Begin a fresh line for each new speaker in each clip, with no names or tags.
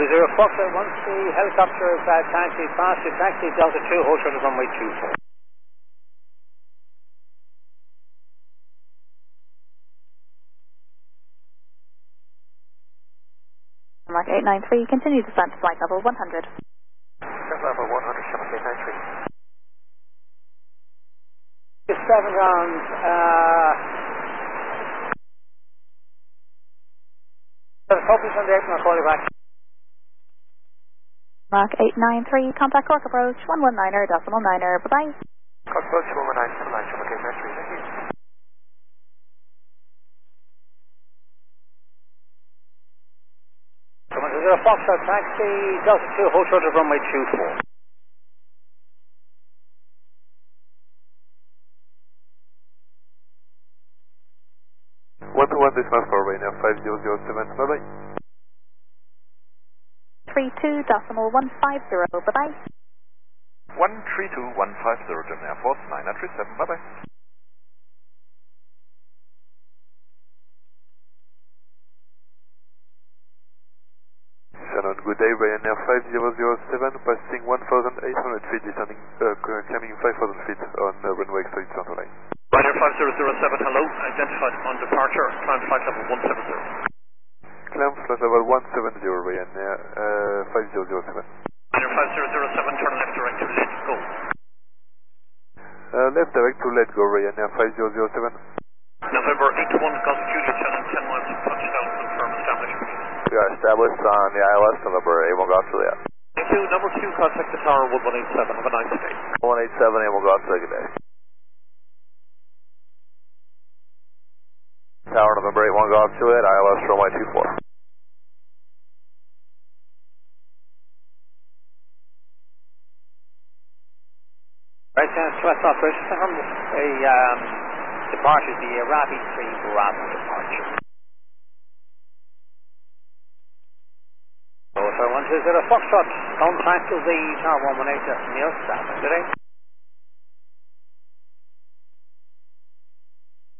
120 Foxtrot, once the helicopter is taxi past you, taxi Delta 2, hold short of runway 24.
Mark 893, continue descent to flight level 100.
Level 100, Shamrock 893.
7 ground, focus on the apron, I'll call you back.
Mark 893, contact Cork approach 119er, decimal 9er, bye-bye.
Cork approach 119, Shamrock 893, thank you.
Coming to 0 Foxtrot, taxi Delta 2, hold short of runway 24.
This is for Ryanair 5007, bye-bye.
32.150, bye-bye.
132150, German Air Force 937, bye-bye. Good day, Ryanair 5007, passing 1,800 feet, descending, climbing 5,000 feet on runway 30 Central Line.
Ryanair 5007, hello, identified on departure, climb flight level 170.
Climb flight level 170, Ryanair 5007.
Ryanair 5007, turn left direct to let go.
Left direct to let go, Ryanair 5007.
November 81, Golf Juliet, 10 miles to touchdown, confirm established.
We are established on the ILS, November 81, Golf Juliet.
Thank you, number 2, contact the tower 1187, have a nice day.
187, Able Golf, good day. Tower November 81 Golf Juliet, ILS runway 24.
Right, West Operation, departure, the Arabi 3 Bravo departure. So 120 Foxtrot, contact to the Tower 118, Neil, South, today.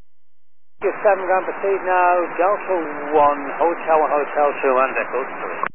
7 ground, proceed now, Delta 1, Hotel 2 and Echo 3.